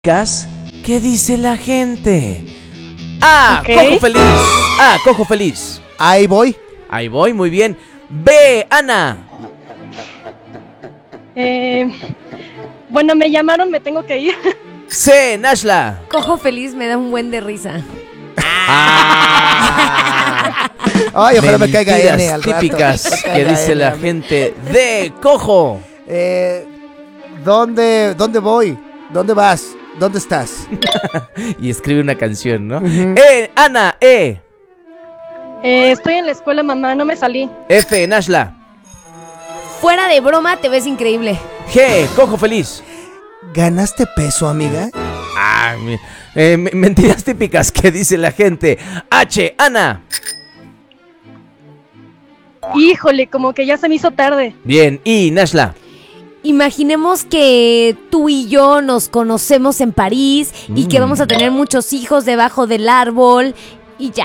¿Qué dice la gente? A, Ok. cojo feliz. A, cojo feliz. Ahí voy. Ahí voy, muy bien. B, Ana. Bueno, me llamaron, me tengo que ir. C, Nashla. Cojo feliz me da un buen de risa. Ay, ojalá me caiga Mentiras N al rato. típicas Me que caiga dice N la a mí. gente. D, cojo. ¿Dónde voy? ¿Dónde vas? ¿Dónde estás? Y escribe una canción, ¿no? E, Ana, E. Estoy en la escuela, mamá, no me salí. F, Nashla. Fuera de broma, te ves increíble. G, cojo feliz. ¿Ganaste peso, amiga? Ah, mentiras típicas que dice la gente. H, Ana. Híjole, como que ya se me hizo tarde. Bien, I, Nashla. Imaginemos que tú y yo nos conocemos en París y que vamos a tener muchos hijos debajo del árbol y ya.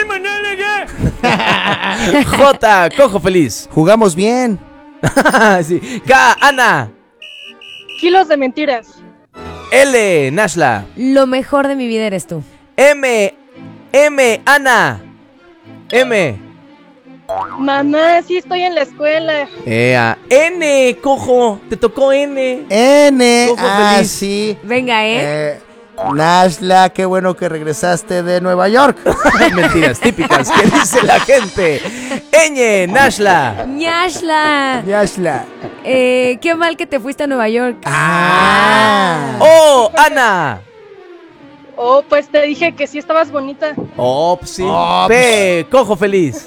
J, cojo feliz. Jugamos bien. Sí. K, Ana. Kilos de mentiras. L, Nashla. Lo mejor de mi vida eres tú. M, Ana. M. Mamá, sí estoy en la escuela. N, cojo. Te tocó N. N. Cojo Ah, feliz. sí. Venga, Nashla, qué bueno que regresaste de Nueva York. Mentiras típicas que dice la gente. Ñ, Nashla. Ñashla. Nashla. Qué mal que te fuiste a Nueva York. O, Ana. Oh, pues te dije que sí estabas bonita. Oh, pues sí. Oh, P, cojo feliz.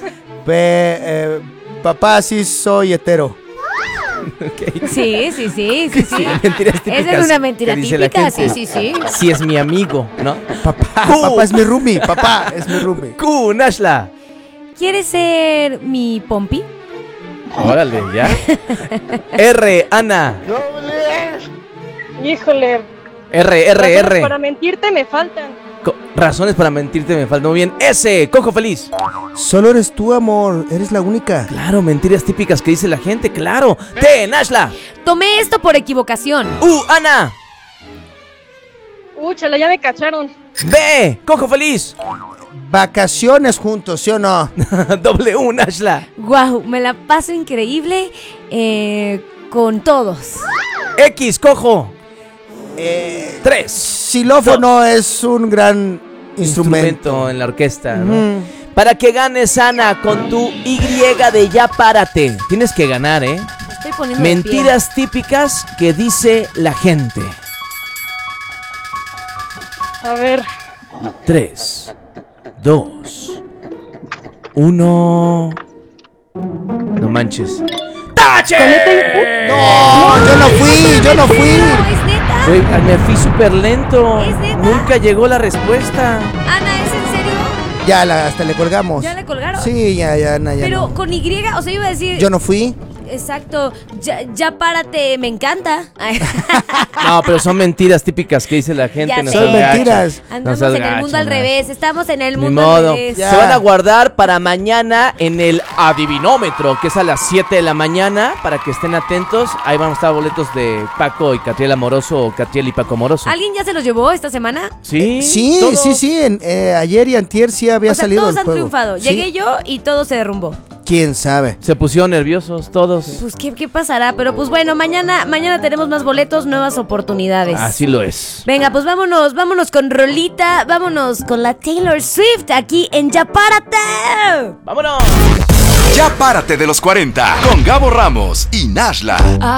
Papá, sí soy hetero. Sí. Mentiras típicas. Esa es una mentira que dice la típica, gente. sí. Si es mi amigo, ¿no? Papá es mi roomie. Papá es mi roomie. Q, Nashla. ¿Quieres ser mi pompi? Órale, ya. R, Ana. Híjole. R. razones para mentirte me faltan. Razones para mentirte me faltan. Muy bien. S, cojo feliz. Solo eres tú, amor. Eres la única. Claro, mentiras típicas que dice la gente, claro. T, Nashla. Tomé esto por equivocación. U, Ana. Chala, ya me cacharon. B, cojo feliz. Vacaciones juntos, ¿sí o no? W, Nashla. Guau, me la paso increíble con todos. X, cojo. 3. Xilófono es un gran instrumento. En la orquesta, ¿no? Para que ganes, Ana, con tu Y de ya párate. Tienes que ganar, ¿eh? Estoy poniendo Mentiras típicas que dice la gente. A ver. 3, 2, 1. No manches. ¡Tache! No, yo no fui. ¿Es neta? Güey, me fui súper lento. ¿Es neta? Nunca llegó la respuesta. Ana, ¿es en serio? Ya, hasta le colgamos. ¿Ya le colgaron? Sí, ya, Ana, ya. Pero no. con Y, o sea, iba a decir... Yo no fui. Exacto, ya párate, me encanta. No, pero son mentiras típicas que dice la gente. Ya no sé. seas Son gacha. mentiras. Andamos No seas en el gacha, mundo al no. revés, estamos en el Ni mundo modo. al revés. Ya. Se van a guardar para mañana en el adivinómetro, que es a las 7 de la mañana, para que estén atentos. Ahí van a estar boletos de Paco y Catriel Amoroso o Catriel y Paco Amoroso. ¿Alguien ya se los llevó esta semana? Sí, Sí, todos. sí. Ayer y antier sí había O sea, salido todos el han juego. triunfado. Sí. Llegué yo y todo se derrumbó. ¿Quién sabe? Se pusieron nerviosos todos. Pues, ¿qué pasará? Pero pues bueno, mañana tenemos más boletos, nuevas oportunidades. Así lo es. Venga, pues vámonos con Rolita, vámonos con la Taylor Swift aquí en Ya Párate. ¡Vámonos! Ya párate de los 40 con Gabo Ramos y Nashla.